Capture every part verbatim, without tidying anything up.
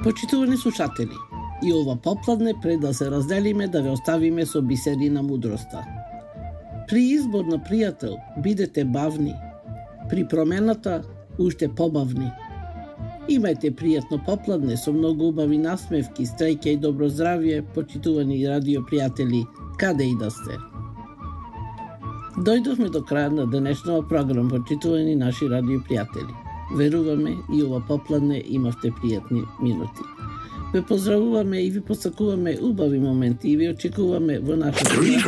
Почитувани слушатели, и ова попладне пред да се разделиме да ве оставиме со бисери на мудроста. При избор на пријател бидете бавни, при промената уште побавни. Имајте пријатно попладне со многу убави насмевки, стреќа и добро здравје, почитувани радиопријатели, каде и да сте. Дојдовме до крај на денешната програма, почитувани наши радиопријатели. Веруваме и ова попладне имавте пријатни минути. Ве поздравуваме и ви посакуваме убави моменти и ви очекуваме во нашата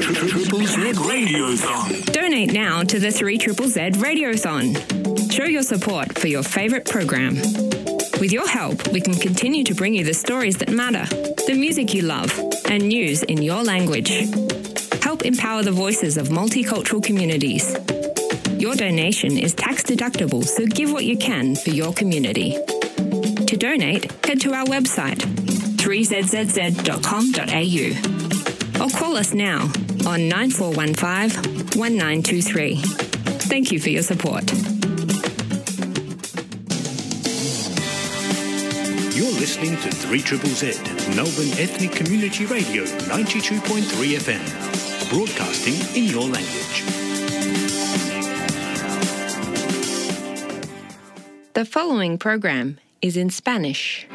Donate now to the three Z Z Z Radiothon. Show your support for your favorite program. With your help, we can continue to bring you the stories that matter, the music you love, and news in your language. Help empower the voices of multicultural communities. Your donation is tax deductible, so give what you can for your community. To donate, head to our website, three z z z dot com dot a u, or call us now on nine four one five, one nine two three. Thank you for your support. You're listening to three Z Z Z, Melbourne Ethnic Community Radio, ninety-two point three F M, broadcasting in your language. The following program is in Spanish.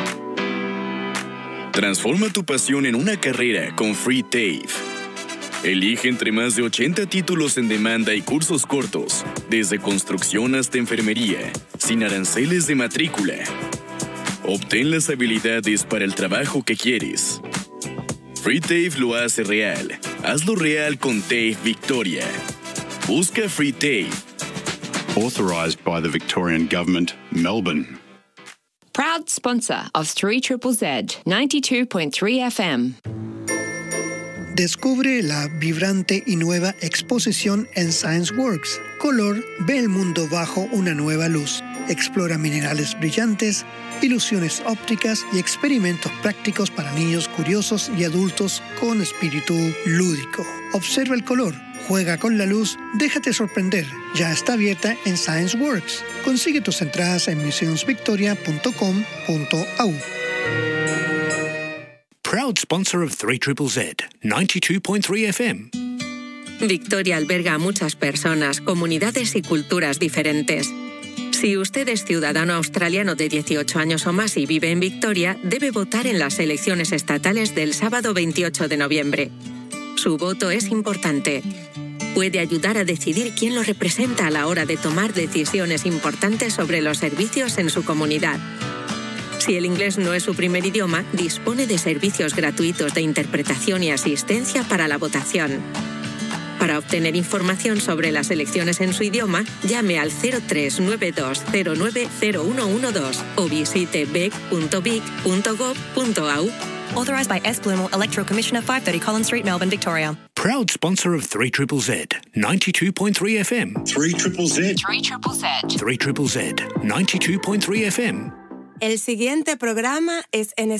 Transforma tu pasión en una carrera con Free T A F E. Elige entre más de ochenta títulos en demanda y cursos cortos, desde construcción hasta enfermería, sin aranceles de matrícula. Obtén las habilidades para el trabajo que quieres. Free T A F E lo hace real. Hazlo real con T A F E Victoria. Busca Free T A F E. Authorised by the Victorian Government, Melbourne. Proud sponsor of three Z Z Z, ninety-two point three F M. Descubre la vibrante y nueva exposición en ScienceWorks. Color ve el mundo bajo una nueva luz. Explora minerales brillantes, ilusiones ópticas y experimentos prácticos para niños curiosos y adultos con espíritu lúdico. Observa el color, juega con la luz, déjate sorprender. Ya está abierta en ScienceWorks. Consigue tus entradas en museums victoria punto com punto a u. Proud sponsor of three Z Z Z, ninety-two point three F M. Victoria alberga a muchas personas, comunidades y culturas diferentes. Si usted es ciudadano australiano de dieciocho años o más y vive en Victoria, debe votar en las elecciones estatales del sábado veintiocho de noviembre. Su voto es importante. Puede ayudar a decidir quién lo representa a la hora de tomar decisiones importantes sobre los servicios en su comunidad. Si el inglés no es su primer idioma, dispone de servicios gratuitos de interpretación y asistencia para la votación. Para obtener información sobre las elecciones en su idioma, llame al cero tres nueve dos cero nueve cero uno uno dos o visite bec punto vic punto gov punto a u. Authorised by S. Blumel, Electoral Commissioner, five thirty Collins Street, Melbourne, Victoria. Proud sponsor of three Z Z Z, ninety-two point three F M. three Z Z Z. three Z Z Z. three Z Z Z, ninety-two point three F M. El siguiente programa es en